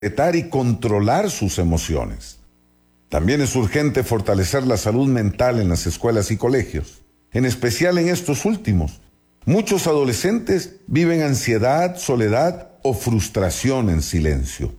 interpretar y controlar sus emociones. También es urgente fortalecer la salud mental en las escuelas y colegios, en especial en estos últimos. Muchos adolescentes viven ansiedad, soledad o frustración en silencio.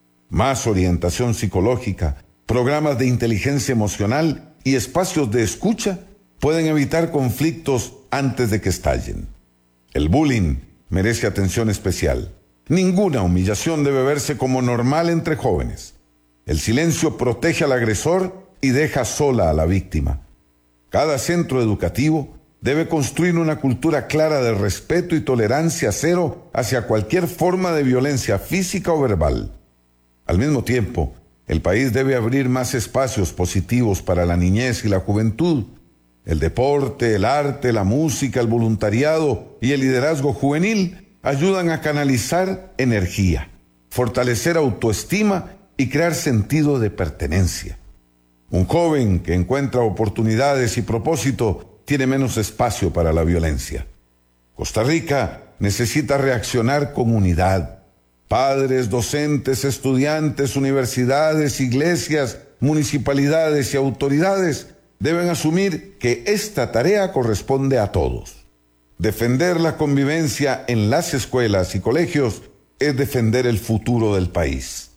Más orientación psicológica, programas de inteligencia emocional y espacios de escucha pueden evitar conflictos antes de que estallen. El bullying merece atención especial. Ninguna humillación debe verse como normal entre jóvenes. El silencio protege al agresor y deja sola a la víctima. Cada centro educativo debe construir una cultura clara de respeto y tolerancia cero hacia cualquier forma de violencia física o verbal. Al mismo tiempo, el país debe abrir más espacios positivos para la niñez y la juventud. El deporte, el arte, la música, el voluntariado y el liderazgo juvenil ayudan a canalizar energía, fortalecer autoestima y crear sentido de pertenencia. Un joven que encuentra oportunidades y propósito tiene menos espacio para la violencia. Costa Rica necesita reaccionar con unidad. Padres, docentes, estudiantes, universidades, iglesias, municipalidades y autoridades deben asumir que esta tarea corresponde a todos. Defender la convivencia en las escuelas y colegios es defender el futuro del país.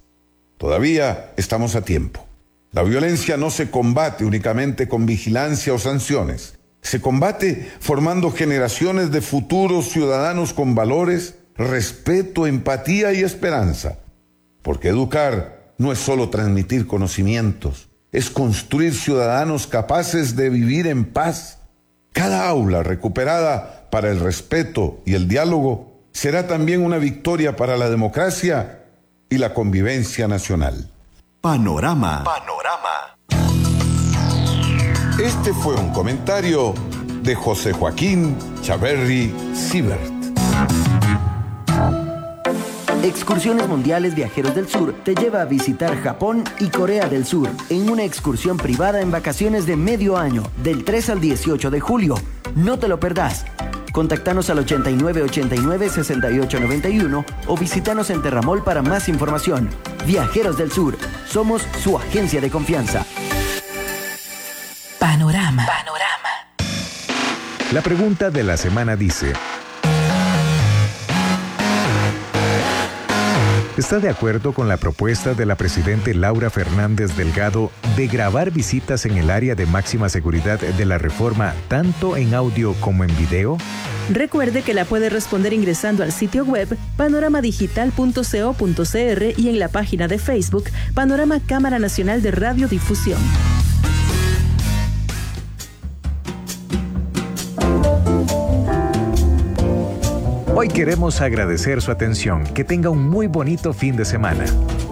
Todavía estamos a tiempo. La violencia no se combate únicamente con vigilancia o sanciones. Se combate formando generaciones de futuros ciudadanos con valores, respeto, empatía y esperanza. Porque educar no es solo transmitir conocimientos, es construir ciudadanos capaces de vivir en paz. Cada aula recuperada para el respeto y el diálogo será también una victoria para la democracia y la convivencia nacional. Panorama. Este fue un comentario de José Joaquín Chaverri Siebert. Excursiones Mundiales Viajeros del Sur te lleva a visitar Japón y Corea del Sur en una excursión privada en vacaciones de medio año, del 3 al 18 de julio. No te lo perdás. Contáctanos al 8989-6891 o visítanos en Terramol para más información. Viajeros del Sur, somos su agencia de confianza. Panorama. La pregunta de la semana dice: ¿está de acuerdo con la propuesta de la presidenta Laura Fernández Delgado de grabar visitas en el área de máxima seguridad de la reforma, tanto en audio como en video? Recuerde que la puede responder ingresando al sitio web panoramadigital.co.cr y en la página de Facebook Panorama Cámara Nacional de Radiodifusión. Hoy queremos agradecer su atención. Que tenga un muy bonito fin de semana.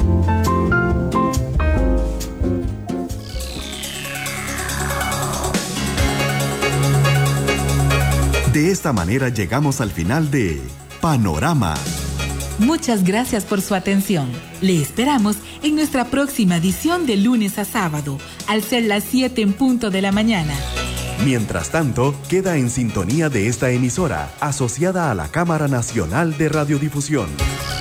De esta manera llegamos al final de Panorama. Muchas gracias por su atención. Le esperamos en nuestra próxima edición de lunes a sábado, al ser las 7 en punto de la mañana. Mientras tanto, queda en sintonía de esta emisora, asociada a la Cámara Nacional de Radiodifusión.